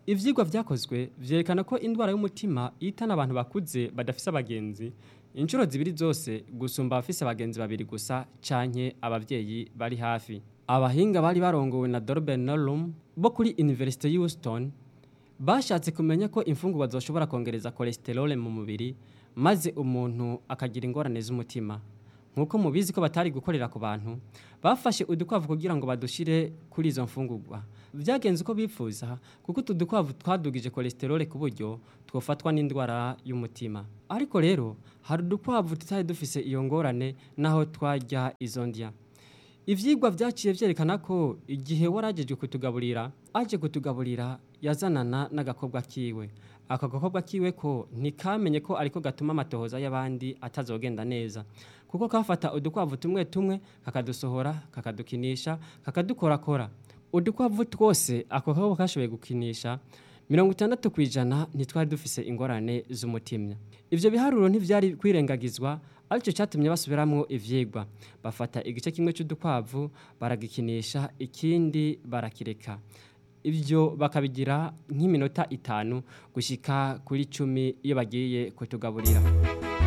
Ivyigwa vyakozwe vyerekana ko indwara y'umutima ihitana abantu bakuze badafise abagenzi inshuro zibiri zose gusumba abafise abagenzi babiri gusa canke abavyeyi bari hafi. Abahinga bari barongowe na Dorben Norum bo kuri University Houston bashatse kumenya ko imfungurwa zoshobora kongereza cholesterol mu mubiri maze umuntu akagira ingorane z'umutima. Nkuko mubizi ko batari gukorera ku bantu bafashe udukwavu kugira ngo badushire kuri izo mfungurwa. Vyagenze uko bipfuza kuko tudukwavu twadugije cholesterol ku buryo twofatwa n'indwara y'umutima. Ariko rero hari udukwavu tutari dufise iyo ngorane naho twarya izo ndya. Ivyigwa vyaciye vyerekana ko igihe warajeje kutugaburira yazanana n'agakobwa kiwe. Ako gakobwa kiwe ko ntikamenye ko ariko gatuma amatohoza y'abandi atazogenda neza. Kuko kafata udukwavu tumwe kakadusohora, kakadukinisha, kakadukorakora. Udukwavu twose ako gakobwa kashoboye gukinisha 60% ntitwari dufise ingorane z'umutima. Ivyo biharuro ntivyari kwirengagizwa aricyo cyatumye basubiramwo ivyigwa. Bafata igice kimwe cy'udukwavu baragikinisha ikindi barakireka. Ivyo bakabigira nk'iminota 5 gushika kuri 10 iyo bagiye kutugaburira.